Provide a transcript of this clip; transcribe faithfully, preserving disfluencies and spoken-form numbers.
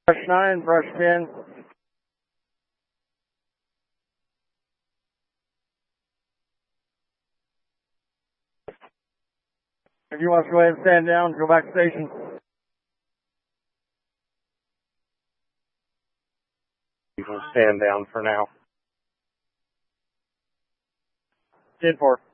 Brush nine, brush ten. If you want to go ahead and stand down, go back to station. You can stand down for now. ten four.